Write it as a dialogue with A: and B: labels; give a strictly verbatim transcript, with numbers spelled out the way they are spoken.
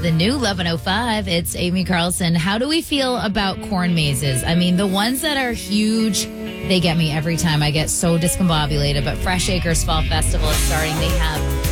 A: the new eleven oh five. It's Amy Carlson. How do we feel about corn mazes? I mean, the ones that are huge, they get me every time. I get so discombobulated. But Fresh Acres Fall Festival is starting. They have